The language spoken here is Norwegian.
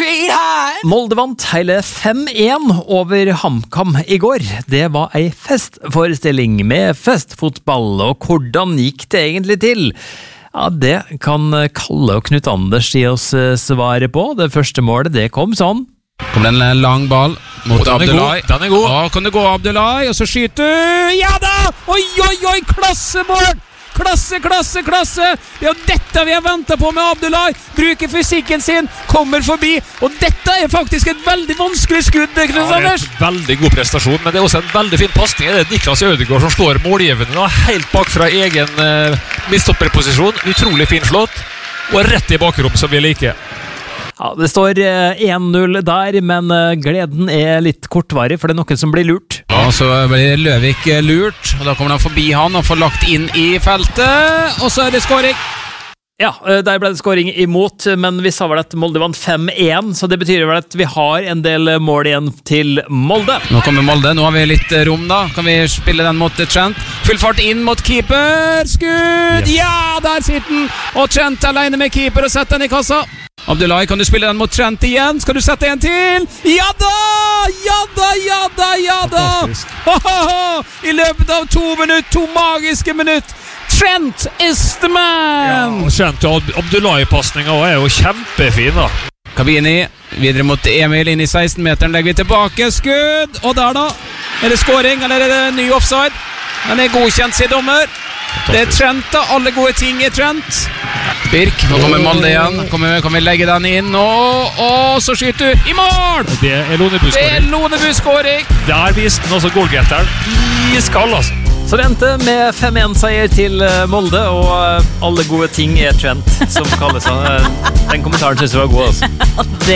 street high. Molde vant hele 5-1 over HamKam I går. Det var ei festforestilling med festfotball, og hvordan gikk det egentlig til? Ja, det kan Kalle og Knut Anders gi oss svaret på. Det første målet, det kom sånn. Kommer det en lang ball mot Abdullahi. Den er god. Ja, kan det gå Abdullahi, og så skyter du. Ja da! Oi, klassemål! Klasse! Det er jo dette vi har ventet på med Abdullahi. Bruker fysikken sin, kommer forbi. Og dette er faktisk et veldig vanskelig skudd, Knut Anders. Det er en veldig god prestasjon, men det er også en veldig fin passning. Det er Niklas Ødegaard som slår målgivende helt bak fra egen midtstopperposisjon. Utrolig fin slått, og rett I bakrom som vi liker. Ja, det står 1-0 der, men gleden litt kortvarig, for det noen som blir lurt. Ja, så blir Løvik lurt, og da kommer han forbi han og får lagt inn I feltet, og så det skåring. Ja, der ble det skåring imot, men vi sa vel at Molde vant 5-1, så det betyr vel at vi har en del mål igjen til Molde. Nå kommer Molde, nå har vi litt rom da. Kan vi spille den mot Trent? Full fart inn mot keeper, skudd! Yes. Ja, der sitter den! Og Trent alene med keeper og setter den I kassa. Abdullahi, kan du spille den mot Trent igjen? Skal du sette en til? Ja da! I løpet av 2 minutter, 2 magiske minutter. Trent is the man! Ja, Trent og Abdullahi-passningen jo kjempefin da. Kabini, videre mot Emil inn I 16-meteren, legger vi tilbake, skudd! Og der da, det skåring, eller det ny offside? Den godkjent, sier dommer. Det Trent da, alle gode ting I Trent. Birk, nå kommer Molde igjen. Kan vi legge den inn nå? Og så skyter du I mål! Det Lonebu-skåring. Der viste den også goalgetteren iskall, altså. Så det endte med 5-1-seier til Molde, og alle gode ting Trent, som kalles han. Den kommentaren synes jeg var god, altså.